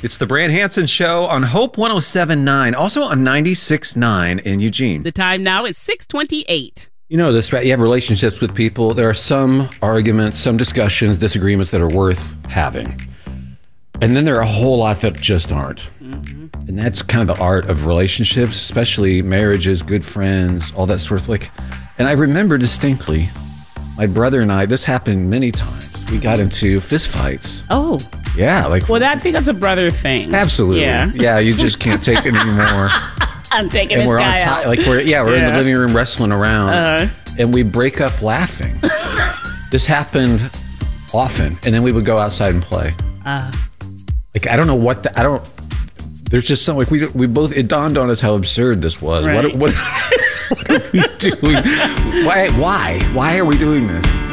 It's the Brand Hansen Show on Hope 107.9, also on 96.9 in Eugene. The time now is 6:28. You know this, right? You have relationships with people. There are some arguments, some discussions, disagreements that are worth having. And then there are a whole lot that just aren't. Mm-hmm. And that's kind of the art of relationships, especially marriages, good friends, all that sort of like. And I remember distinctly, my brother and I, this happened many times. We got into fistfights. Oh. Yeah. Well, I think that's a brother thing. Absolutely. Yeah, you just can't take it anymore. I'm taking and this we're guy on out. Like we're in the living room wrestling around, and we break up laughing. This happened often, and then we would go outside and play. Like I don't know what there's just something like we both. It dawned on us how absurd this was. Right. What are we doing? Why are we doing this?